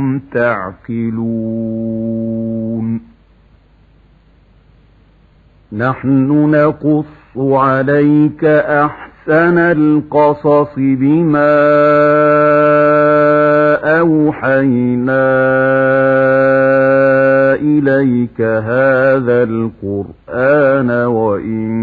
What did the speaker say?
لعلكم تعقلون. نحن نقص عليك أحسن القصص بما أوحينا إليك هذا القرآن وإن